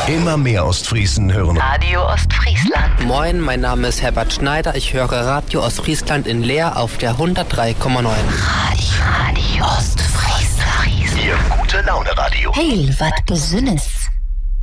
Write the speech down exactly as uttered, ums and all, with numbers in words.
Immer mehr Ostfriesen hören Radio Ostfriesland. Moin, mein Name ist Herbert Schneider. Ich höre Radio Ostfriesland in Leer auf der hundertdrei Komma neun. Radio, Radio Ostfriesland. Ihr gute Laune Radio. Heil, wat Besünnes.